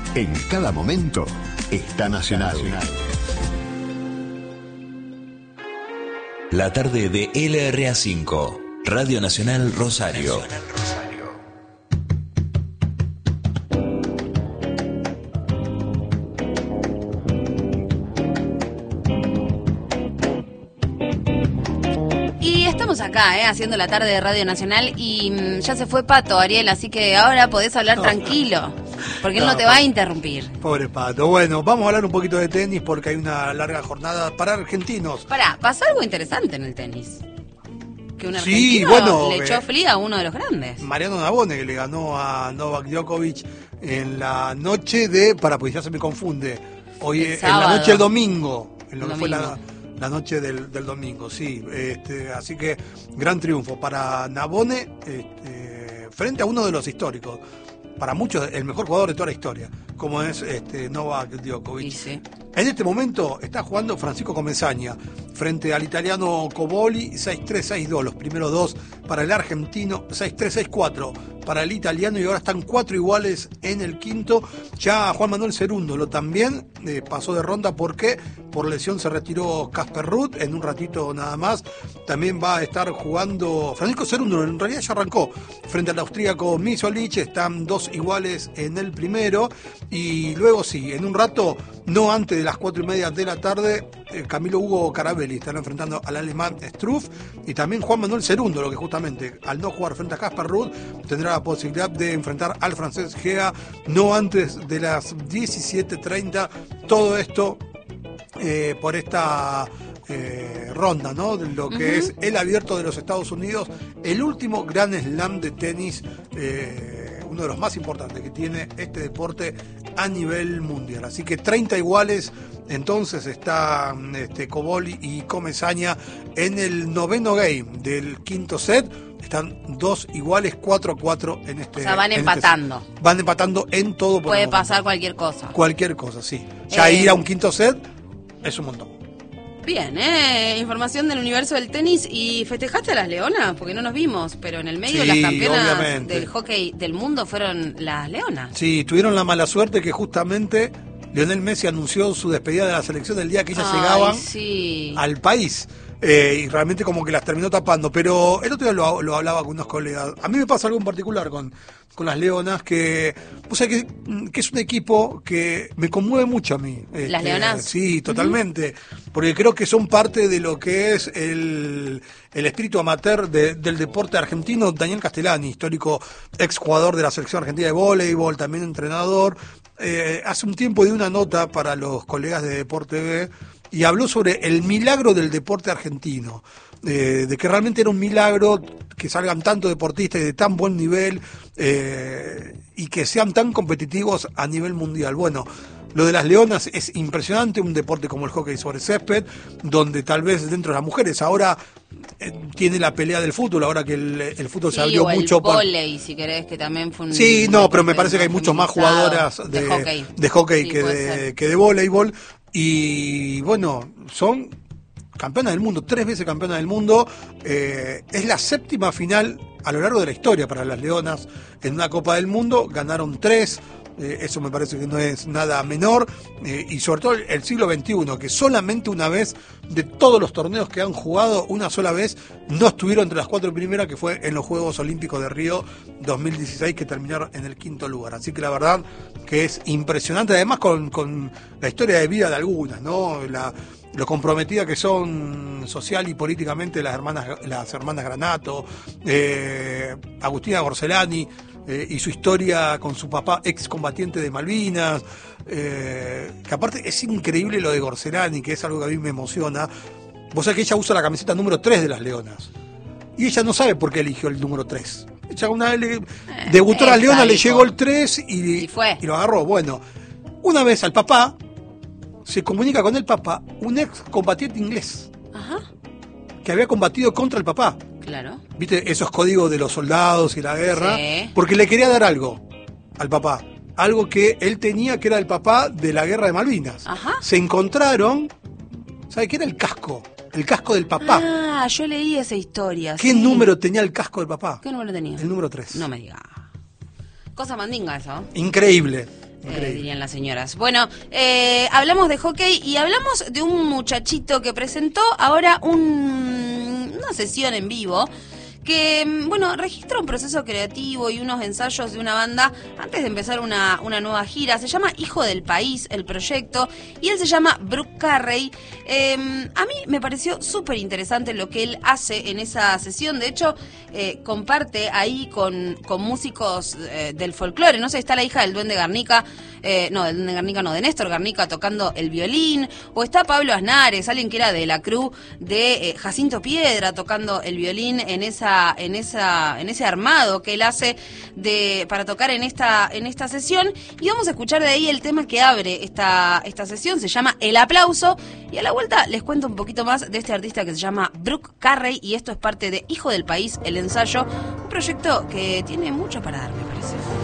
En cada momento está Nacional. La tarde de LRA5, Radio Nacional Rosario. Y estamos acá, haciendo la tarde de Radio Nacional y ya se fue Pato, Ariel, así que ahora podés hablar tranquilo, porque él no te va a interrumpir. Pobre Pato. Bueno, vamos a hablar un poquito de tenis porque hay una larga jornada para argentinos. Pará, pasó algo interesante en el tenis. Que un Sí, argentino bueno, le echó fría a uno de los grandes. Mariano Navone, que le ganó a Novak Djokovic en la noche de... pues ya se me confunde. Hoy en la noche del domingo. En lo que fue la noche del domingo, sí. Así que gran triunfo para Navone frente a uno de los históricos. Para muchos, el mejor jugador de toda la historia, como es Novak Djokovic. Sí. En este momento está jugando Francisco Comesaña frente al italiano Cobolli, 6-3, 6-2, los primeros dos para el argentino, 6-3, 6-4 para el italiano, y ahora están 4 iguales en el quinto. Ya Juan Manuel Cerúndolo también pasó de ronda porque por lesión se retiró Casper Ruud en un ratito nada más. También va a estar jugando Francisco Cerúndolo, en realidad ya arrancó frente al austríaco Misolic, están 2 iguales en el primero, y luego sí, en un rato, no antes de las 4:30 de la tarde, Camilo Hugo Carabelli estará enfrentando al alemán Struff, y también Juan Manuel Cerúndolo, que justamente al no jugar frente a Casper Ruud tendrá la posibilidad de enfrentar al francés Gea no antes de las 17:30. Todo esto por esta ronda, ¿no? De lo que es el Abierto de los Estados Unidos, el último Grand Slam de tenis, uno de los más importantes que tiene este deporte a nivel mundial. Así que 30 iguales, entonces está Cobolli y Comesaña en el noveno game del quinto set. Están 2 iguales, 4-4 en este. O sea, van empatando. Van empatando en todo. Puede pasar cualquier cosa. Cualquier cosa, sí. Ya ir a un quinto set es un montón. Bien, información del universo del tenis. ¿Y festejaste a las leonas? Porque no nos vimos, pero en el medio las campeonas obviamente del hockey del mundo fueron las leonas. Sí, tuvieron la mala suerte que justamente Lionel Messi anunció su despedida de la selección el día que ellas llegaban al país. Y realmente como que las terminó tapando. Pero el otro día lo hablaba con unos colegas. A mí me pasa algo en particular con las leonas, que o sea que es un equipo que me conmueve mucho a mí. ¿Las leonas? Sí, totalmente. Porque creo que son parte de lo que es el espíritu amateur del deporte argentino. Daniel Castellani, histórico exjugador de la selección argentina de voleibol, también entrenador, hace un tiempo dio una nota para los colegas de Deporte B y habló sobre el milagro del deporte argentino, de que realmente era un milagro que salgan tantos deportistas de tan buen nivel y que sean tan competitivos a nivel mundial. Bueno, lo de las leonas es impresionante, un deporte como el hockey sobre césped, donde tal vez dentro de las mujeres ahora tiene la pelea del fútbol, ahora que el fútbol se abrió mucho. El vóley, si querés, que también fue un... Sí, no, pero me parece que hay mucho más jugadoras de hockey que de voleibol. Y bueno, son campeonas del mundo, 3 veces campeonas del mundo. Es la 7ª final a lo largo de la historia para las leonas en una Copa del Mundo. Ganaron 3. Eso me parece que no es nada menor, y sobre todo el siglo XXI, que solamente una vez de todos los torneos que han jugado, una sola vez no estuvieron entre las 4 primeras, que fue en los Juegos Olímpicos de Río 2016, que terminaron en el 5º lugar. Así que la verdad que es impresionante, además con la historia de vida de algunas, ¿no? Lo comprometida que son social y políticamente las hermanas Granato, Agustina Gorzelani, y su historia con su papá, excombatiente de Malvinas, que aparte es increíble lo de Gorzelani, que es algo que a mí me emociona. Vos sabés que ella usa la camiseta número 3 de las leonas, y ella no sabe por qué eligió el número 3. Ella una vez debutó a las leonas, le llegó el 3 y lo agarró. Bueno, una vez al papá, se comunica con el papá un excombatiente inglés. Ajá. Que había combatido contra el papá. Claro. ¿Viste? Esos códigos de los soldados y la guerra. Sí. Porque le quería dar algo al papá. Algo que él tenía, que era el papá de la guerra de Malvinas. Ajá. Se encontraron, ¿sabe qué era el casco? El casco del papá. Ah, yo leí esa historia. ¿Qué número tenía el casco del papá? ¿Qué número tenía? El número 3. No me digas. Cosa mandinga eso. Increíble. dirían las señoras. Bueno, hablamos de hockey y hablamos de un muchachito que presentó ahora una sesión en vivo que, bueno, registra un proceso creativo y unos ensayos de una banda antes de empezar una nueva gira. Se llama Hijo del País, el proyecto, y él se llama Brooke Carrey. A mí me pareció súper interesante lo que él hace en esa sesión. De hecho, comparte ahí con músicos del folclore. No sé, está la hija del Duende Garnica, del Duende Garnica no, de Néstor Garnica tocando el violín, o está Pablo Aznares, alguien que era de la crew de Jacinto Piedra tocando el violín en ese armado que él hace para tocar en esta sesión. Y vamos a escuchar de ahí el tema que abre esta sesión. Se llama El Aplauso, y a la vuelta les cuento un poquito más de este artista que se llama Brooke Carrey, y esto es parte de Hijo del País, el ensayo, un proyecto que tiene mucho para dar, me parece.